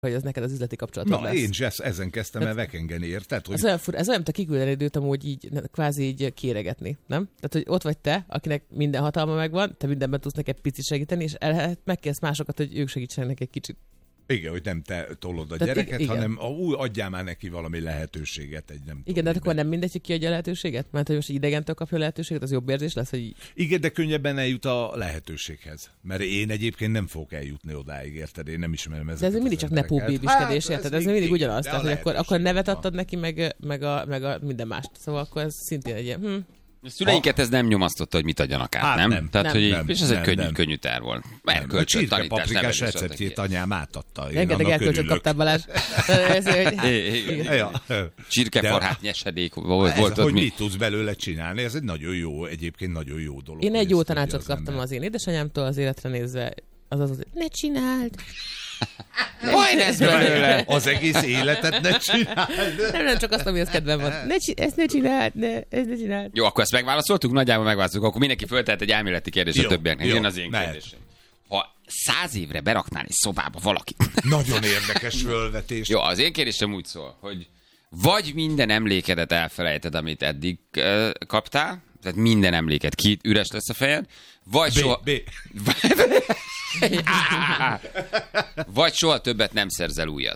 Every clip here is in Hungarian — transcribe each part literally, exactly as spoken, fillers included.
hogy ez neked az üzleti kapcsolatod Na, lesz. én is ezen kezdtem el vekengeni, érted? Hogy... Ez olyan, fur, ez olyan, te kiküldeni időt amúgy így, kvázi így kéregetni, nem? Tehát, hogy ott vagy te, akinek minden hatalma megvan, te mindenben tudsz neked picit segíteni, és el, megkérsz másokat, hogy ők segítsenek egy kicsit. Igen, hogy nem te tolod a Tehát gyereket, igen. hanem úgy adjál már neki valami lehetőséget. Egy nem Igen, de hát akkor nem mindegy, hogy kiadja a lehetőséget? Mert hogy most egy idegentől kapja a lehetőséget, az jobb érzés lesz, hogy... Igen, de könnyebben eljut a lehetőséghez. Mert én egyébként nem fogok eljutni odáig, érted? Én nem ismerem ezeket. De ez mindig csak nepó bébiskedés, Hát, érted? Ez mindig igen, ugyanaz. de Tehát, a hogy akkor, akkor nevet van. adtad neki, meg, meg, a, meg a minden mást. Szóval akkor ez szintén egy ilyen... Hm. A szüleinket ez nem nyomasztotta, hogy mit adjanak át, Hát nem? nem. Tehát, Nem. hogy Nem. és ez egy Nem, könnyű, nem. könnyű terv volt. A Erkölcsöt, csirke tanítás, paprikás nevelés, receptjét stb. anyám átadta. Én Rengeteg annak elkölcsöt örülök. kaptál, Balázs. Ez, hogy- Igen. Ja. Csirkefarhát nyesedék volt, Ez, volt ott hogy mi? mit tudsz belőle csinálni, ez egy nagyon jó, egyébként nagyon jó dolog. Én hogy egy jó ezt tudja tanácsot az kaptam ember. az én édesanyámtól az életre nézve. Az az, hogy ne csináld. Majd ez belőle. Az egész életet ne csináld. Nem, nem csak azt, amihez kedvem van. Ne, csi- ezt ne csináld, ne, ezt ne csináld. Jó, akkor ezt megválaszoltuk? Nagyjából megválaszoltuk. Akkor mindenki föltehet egy elméleti kérdést a Jó, többieknek. jó, Jön az én mehet. kérdésem. Ha száz évre beraknál egy szobába valaki. Nagyon érdekes fölvetés. Jó, az én kérdésem úgy szól, hogy vagy minden emlékedet elfelejted, amit eddig uh, kaptál, tehát minden emléket ki üres lesz a fejed, vagy B, soha... B. vagy soha többet nem szerzel újat.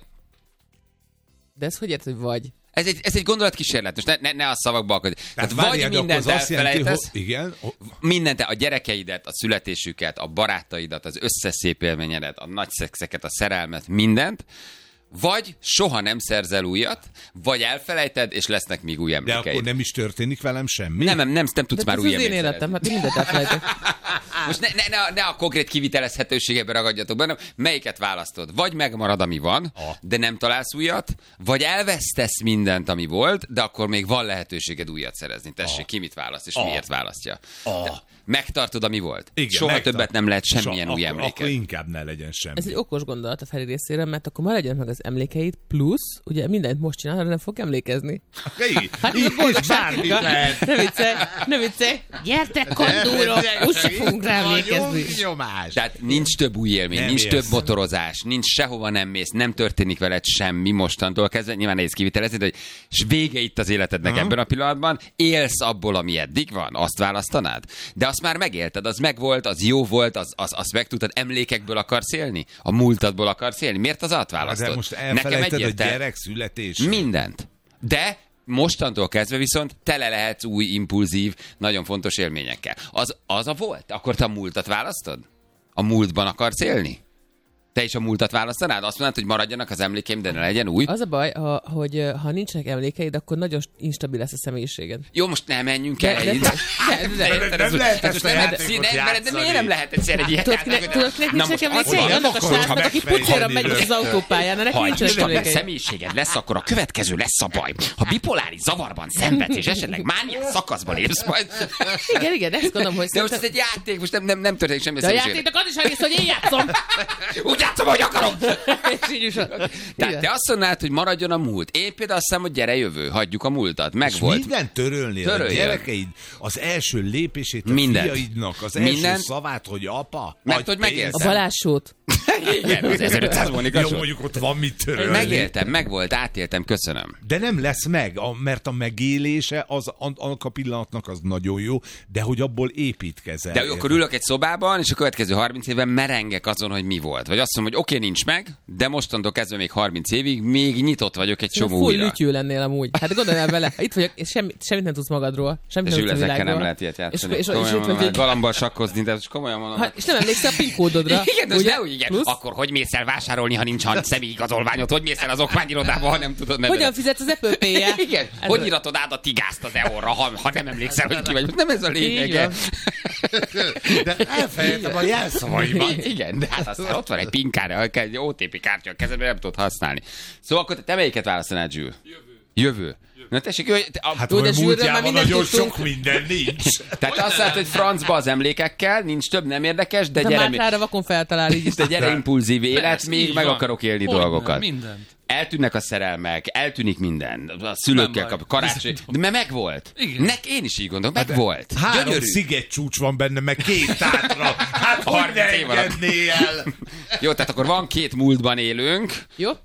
De ez hogy érted, hogy vagy? Ez egy, ez egy gondolatkísérlet, most ne, ne, ne a szavakba akadj. Tehát, Tehát vagy várjál, de akkor mindent az azt jelenti, elfelejtesz, hogy... Igen. mindent, a gyerekeidet, a születésüket, a barátaidat, az összes szép élményedet, a nagy szexeket, a szerelmet, mindent, vagy soha nem szerzel újat, vagy elfelejted, és lesznek még új De emlékeid. akkor nem is történik velem semmi? Nem, nem, nem, nem tudsz De már ez új az én élményt életem, szerezni. hát én mindent elfelejtek. Most ne, ne, ne, ne a konkrét kivitelezhetőségebe ragadjatok benne, melyiket választod? Vagy megmarad, ami van, Ah. de nem találsz újat, vagy elvesztesz mindent, ami volt, de akkor még van lehetőséged újat szerezni. Tessék, Ah. ki mit választ, és Ah. miért választja. Ah. De megtartod, ami volt. Igen, Soha megtart- többet nem lehet semmilyen So- új akkor, emléket. Akkor inkább ne legyen semmi. Ez egy okos gondolat a Feri részére, mert akkor már legyen meg az emlékeid, plusz, ugye mindent most csinál, de nem fog emlékezni. Így, Hát így, ez boldog és bármit lehet. Ne viccelj, ne viccelj. Gyertek, kandúrok, úgyse fogunk rá emlékezni. Nyomás. Tehát nincs több új élmény, Nem nincs érsz. több motorozás, nincs sehova nem mész, nem történik veled semmi mostantól kezdve, nyilván nehéz kivitelezni, de hogy és vége itt az életednek Aha. ebben a pillanatban, élsz abból, ami eddig van, azt választanád? De azt már megélted, az megvolt, az jó volt, az, az, azt meg tudtad, emlékekből akarsz élni? A múltadból akarsz élni? Miért az alt választod? De most elfelejted a egyértelmű- gyerek születését. Mindent. De mostantól kezdve viszont tele lehetsz új, impulzív, nagyon fontos élményekkel. Az, az a volt? Akkor te a múltat választod? A múltban akarsz élni? Te is a múltat választanád? Azt mondod, hogy maradjanak az emlékeim, de ne legyen új? Az a baj, ha, hogy eh, ha nincsenek emlékeid, akkor nagyon instabil lesz a személyiséged. Jó, most nem menjünk De- el. de- így. de- de- Érted, nem ez most- lehet ez ezt most a nem- játékot színe- mert- De játszani. miért nem lehet egyszer egy ilyet Tudod, kinek, játszani? tudod, kinek Na nincsenek most emlékei? azért Annak a akarod, srácnak, ha aki megfejteni pucéran megy rögtön. az autópályán, neki Ha egy nincsenek instabil emlékei. személyiséged lesz, akkor a következő lesz a baj. Ha bipoláris zavarban szenvedsz, és esetleg mániás szakaszba lépsz majd. Igen, igen, ezt gondolom, hogy De most ez szerintem... egy játék, most nem, nem, nem történik semmi De a személyiség. játéknak az is egész, hogy én játszom. Úgy játszom, hogy akarom. És így is van. Tehát Igen. te azt mondnád, hogy maradjon a múlt. Én például azt hiszem, hogy gyere jövő, hagyjuk a múltat. És Megvolt. mindent törölnél a Töröljön. gyerekeid, az első lépését a Mindent. fiaidnak, az első Mindent. szavát, hogy apa, Mert adj hogy megélsz. A pénzt. Balázsót. Igen, az ezerötszáz Monika Jó, sor. mondjuk ott van mit törölni. Megéltem, megvolt, átéltem, köszönöm. De nem lesz meg, a, mert a megélése az, annak a pillanatnak az nagyon jó, de hogy abból építkezel. De akkor ülök egy szobában, és a következő harminc évben merengek azon, hogy mi volt. Vagy azt mondom, hogy oké, nincs meg, de mostantól kezdve még harminc évig még nyitott vagyok egy csomó Full újra. lütyű lennél amúgy. Hát gondolj el vele, itt vagyok, és semmi, semmit nem tudsz magadról. Semmit És nem ő tudsz a ezekkel nem világról. lehet ilyet játszani. És, és, és, Komolyan és, mondom, és, hát galambal sakkozni, de most komolyan mondom. ha, és nem emlékszel a PIN kódodra. Igen, de ugye? de úgy, igen. Plusz? Akkor hogy mész el vásárolni, ha nincs személyigazolványod? Hogy mész el az okmányirodába, ha nem tudod nevedet? Hogyan fizetsz az Apple Pay-jel? Igen, Ez hogy a- iratod át a tigázt az e orra, ha, ha nem emlékszel, hogy ki vagy. Nem ez a Így lényege. van. De elfelejtem a jelszavaimat. Igen, de hát aztán ott van egy PIN kártya, egy o té pé kártya a kezedben, nem tudod használni. Szóval akkor te, te melyiket választanád, Zsül? Jövő. Jövő. Na tessék, hogy te, a, Hát Tudod, a de Zsülről már múltjában mindent nagyon tudtunk. sok minden nincs. tehát azt mondod, hogy francba az emlékekkel, nincs több, nem érdekes, de De gyere, Mátrára vakon feltalál így is. de gyere impulzív élet, Persze, még így meg van. akarok élni Hogyne, dolgokat. Mindent. eltűnnek a szerelmek, eltűnik minden, a szülőkkel kap, karácsony, de mert megvolt. Nek én is így gondolom, megvolt. Három Gyönyörű. szigetcsúcs van benne, meg két tátra. Hát hogy ne engedné el? Jó, tehát akkor van két múltban élőnk, Jó?